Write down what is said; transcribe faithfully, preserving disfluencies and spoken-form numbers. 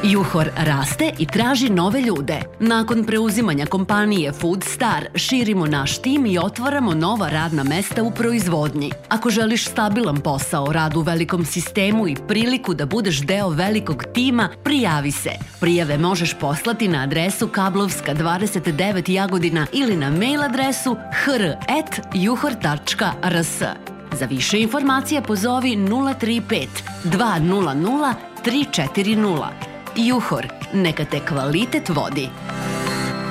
Juhor raste i traži nove ljude. Nakon preuzimanja kompanije Food Star širimo naš tim i otvaramo nova radna mesta u proizvodnji. Ako želiš stabilan posao, rad u velikom sistemu i priliku da budeš deo velikog tima, prijavi se. Prijave možeš poslati na adresu Kablovska dvadeset devet Jagodina ili na mail adresu h r at juhor tačka r s. Za više informacija pozovi nula tri pet dva nula nula tri četiri nula. Juhor, neka te kvalitet vodi.